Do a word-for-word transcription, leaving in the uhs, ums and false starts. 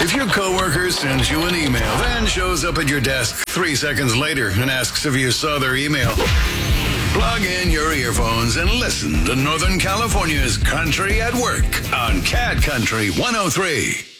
If your coworker sends you an email, then shows up at your desk three seconds later and asks if you saw their email, plug in your earphones and listen to Northern California's Country at Work on Cat Country one oh three.